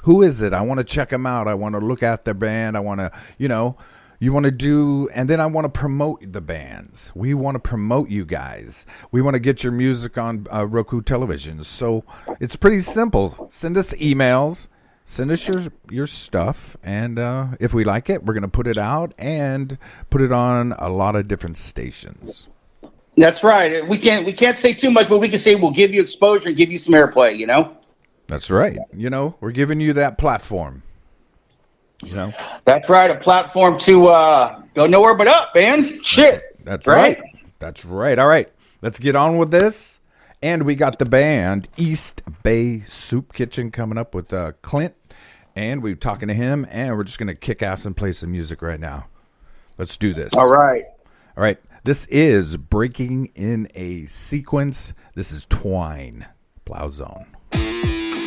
Who is it? I want to check them out. I want to look at their band. I want to, you want to do, and then I want to promote the bands. We want to promote you guys. We want to get your music on Roku television. So it's pretty simple. Send us emails. Send us your stuff, and if we like it, we're going to put it out and put it on a lot of different stations. That's right. We can't say too much, but we can say we'll give you exposure and give you some airplay, That's right. We're giving you that platform. That's right. A platform to go nowhere but up, man. Shit. That's right. That's right. All right. Let's get on with this. And we got the band East Bay Soup Kitchen coming up with Clint. And we're talking to him, and we're just going to kick ass and play some music right now. Let's do this. All right. All right. This is Breaking in a Sequence. This is Twine, Plow Zone.